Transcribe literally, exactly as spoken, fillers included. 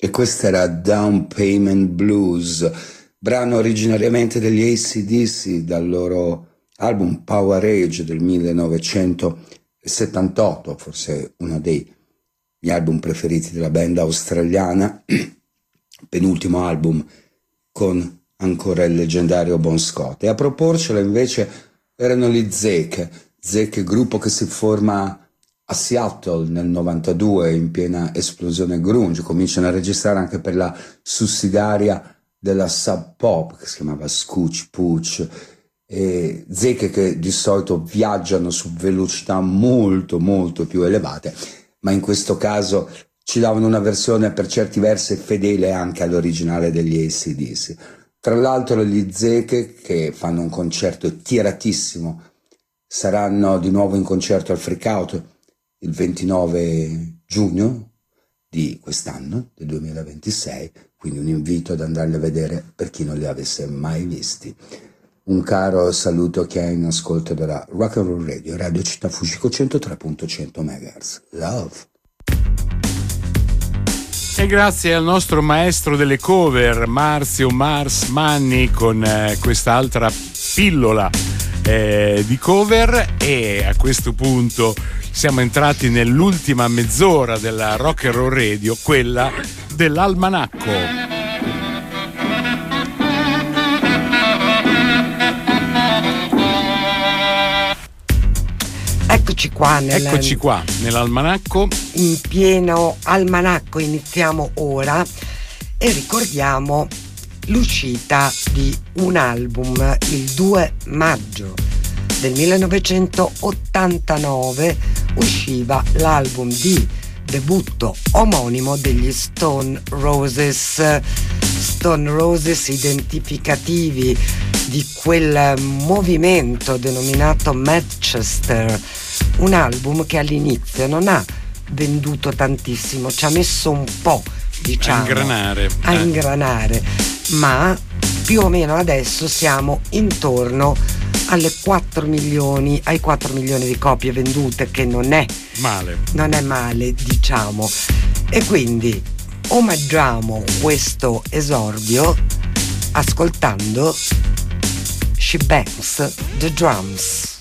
E questa era Down Payment Blues, brano originariamente degli A C D C dal loro album Power Age del millenovecentosettantotto, forse uno dei miei album preferiti della band australiana, penultimo album con ancora il leggendario Bon Scott. E a proporcelo invece erano gli Zeke, Zeke, gruppo che si forma a Seattle nel novantadue in piena esplosione grunge, cominciano a registrare anche per la sussidiaria della Sub Pop che si chiamava Scooch Pooch, e Zeke che di solito viaggiano su velocità molto molto più elevate, ma in questo caso ci davano una versione per certi versi fedele anche all'originale degli A C D C. Tra l'altro gli Zeke, che fanno un concerto tiratissimo, saranno di nuovo in concerto al Freak Out il ventinove giugno di quest'anno, del duemilaventisei, quindi un invito ad andarli a vedere per chi non li avesse mai visti. Un caro saluto che è in ascolto della Rock and Roll Radio, Radio Città Fujiko centotré virgola cento megahertz. Love! E grazie al nostro maestro delle cover, Marzio Mars Manni, con eh, quest'altra pillola eh, di cover. E a questo punto siamo entrati nell'ultima mezz'ora della Rock and Roll Radio, quella dell'almanacco. Eccoci qua, nel, Eccoci qua nell'almanacco. In pieno almanacco iniziamo ora e ricordiamo l'uscita di un album il due maggio del millenovecentottantanove. Usciva l'album di debutto omonimo degli Stone Roses. Stone Roses identificativi di quel movimento denominato Manchester, un album che all'inizio non ha venduto tantissimo, ci ha messo un po', diciamo, a ingranare, a eh. ingranare, ma più o meno adesso siamo intorno alle quattro milioni, ai quattro milioni di copie vendute, che non è male, non è male, diciamo. E quindi omaggiamo questo esordio ascoltando She Bangs the Drums.